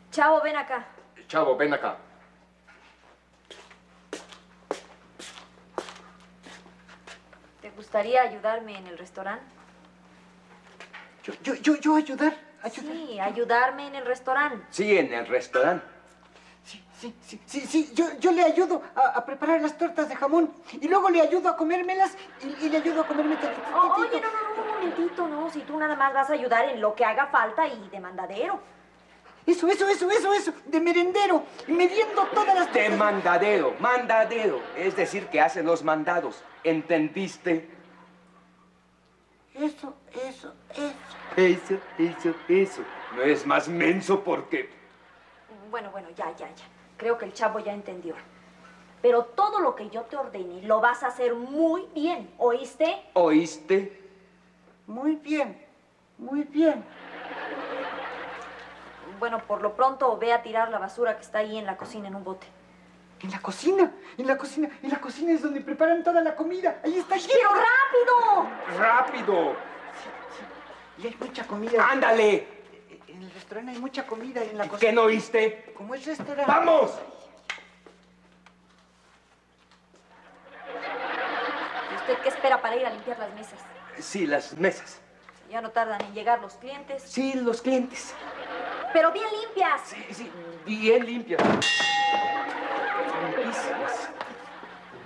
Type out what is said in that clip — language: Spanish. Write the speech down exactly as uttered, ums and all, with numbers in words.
Chavo, ven acá. Chavo, ven acá. ¿Te gustaría ayudarme en el restaurante? Yo, yo, yo, yo ayudar, ayudar. Sí, ayudarme en el restaurante. Sí, en el restaurante. Sí, sí, sí, sí, sí. Yo, yo le ayudo a, a preparar las tortas de jamón y luego le ayudo a comérmelas y, y le ayudo a comerme tantitito. Oh, oye, no, no, no, un momentito, no. Si tú nada más vas a ayudar en lo que haga falta y de mandadero. Eso, eso, eso, eso, eso, de merendero, midiendo todas las De tortas. mandadero, mandadero. Es decir, que hace los mandados. ¿Entendiste? Eso, eso, eso. Eso, eso, eso. No es más menso porque... Bueno, bueno, ya, ya, ya. Creo que el chavo ya entendió. Pero todo lo que yo te ordene lo vas a hacer muy bien, ¿oíste? ¿Oíste? Muy bien, muy bien. Bueno, por lo pronto ve a tirar la basura que está ahí en la cocina en un bote. En la cocina, en la cocina, en la cocina es donde preparan toda la comida. Ahí está lleno. ¡Pero rápido! ¡Rápido! Y hay mucha comida. ¡Ándale! En el restaurante hay mucha comida y en la ¿Qué cocina. no oíste? ¿Cómo es restaurante? ¡Vamos! ¿Y usted qué espera para ir a limpiar las mesas? Sí, las mesas. Ya no tardan en llegar los clientes. Sí, los clientes. ¡Pero bien limpias! Sí, sí, bien limpias. Limpísimas.